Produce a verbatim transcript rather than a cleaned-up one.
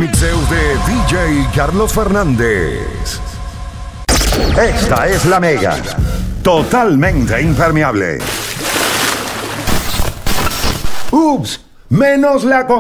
mixeos de D J Carlos Fernández. Esta es la Mega, totalmente impermeable. Ups, menos la con